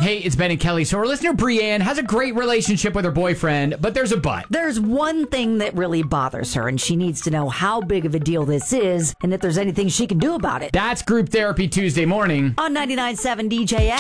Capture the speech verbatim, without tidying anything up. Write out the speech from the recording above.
Hey, it's Ben and Kelly. So our listener Brienne has a great relationship with her boyfriend, but there's a but. There's one thing that really bothers her, and she needs to know how big of a deal this is and if there's anything she can do about it. That's Group Therapy Tuesday morning on ninety-nine point seven D J X.